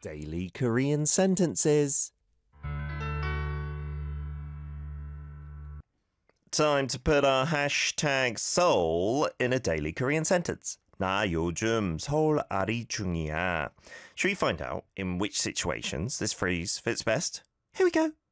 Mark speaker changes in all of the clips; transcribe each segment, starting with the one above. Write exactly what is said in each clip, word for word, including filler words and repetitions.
Speaker 1: Daily Korean sentences. Time to put our hashtag soul in a daily Korean sentence. 나 요즘 서울 아리 중이야. Should we find out in which situations this phrase fits best? Here we go.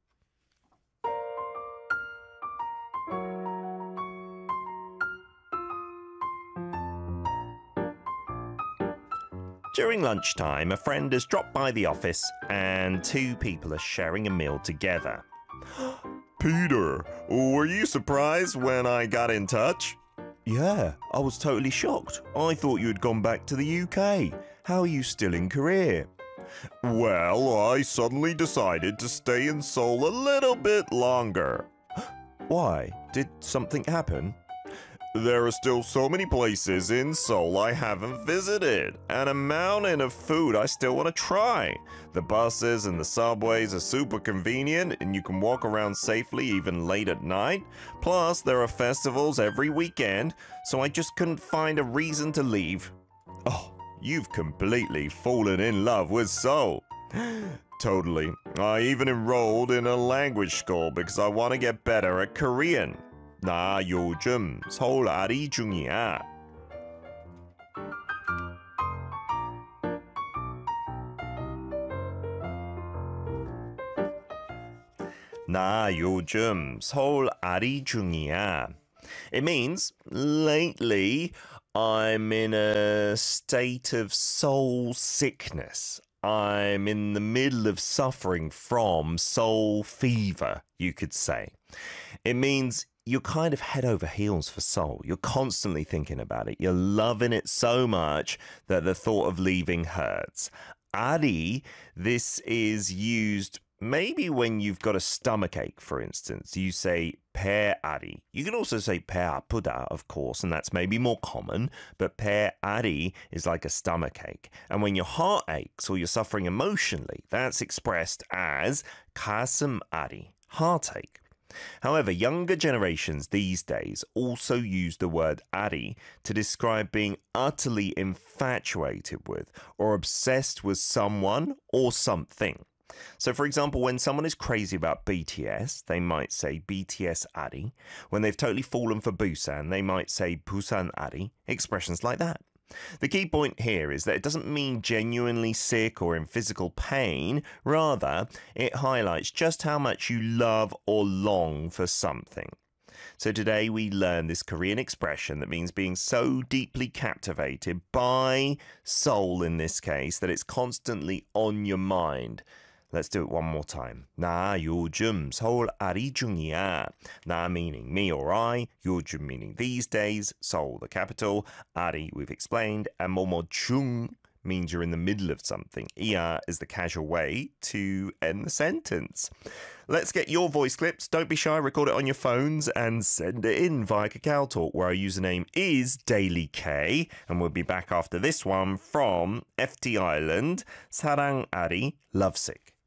Speaker 1: During lunchtime, a friend has dropped by the office and two people are sharing a meal together. Peter, were you surprised when I got in touch? Yeah, I was totally shocked. I thought you had gone back to the U K. How are you still in Korea? Well, I suddenly decided to stay in Seoul a little bit longer. Why? Did something happen? There are still so many places in Seoul I haven't visited, and a mountain of food I still want to try. The buses and the subways are super convenient, and you can walk around safely even late at night. Plus, there are festivals every weekend, so I just couldn't find a reason to leave. Oh, you've completely fallen in love with Seoul. Totally. I even enrolled in a language school because I want to get better at Korean. 나 요즘 서울 아리 중이야. 나 요즘 서울 아리 중이야. It means, lately, I'm in a state of soul sickness. I'm in the middle of suffering from soul fever, you could say. It means you're kind of head over heels for Seoul. You're constantly thinking about it. You're loving it so much that the thought of leaving hurts. Ari, this is used maybe when you've got a stomachache, for instance. You say 배 아리. You can also say 배 아프다, of course, and that's maybe more common, but 배 아리 is like a stomachache. And when your heart aches or you're suffering emotionally, that's expressed as 가슴 아리, heartache. However, younger generations these days also use the word ari to describe being utterly infatuated with or obsessed with someone or something. So, for example, when someone is crazy about B T S, they might say B T S ari. When they've totally fallen for Busan, they might say Busan ari. Expressions like that. The key point here is that it doesn't mean genuinely sick or in physical pain. Rather, it highlights just how much you love or long for something. So today we learn this Korean expression that means being so deeply captivated by soul in this case that it's constantly on your mind. Let's do it one more time. 나 요즘 서울 아리 중이야. 나 meaning me or I, 요즘 meaning these days, Seoul the capital, 아리 we've explained, and 뭐뭐 중 means you're in the middle of something. 이야 is the casual way to end the sentence. Let's get your voice clips. Don't be shy, record it on your phones and send it in via Kakao Talk, where our username is DailyK. And we'll be back after this one from F T Island, 사랑 아리, lovesick.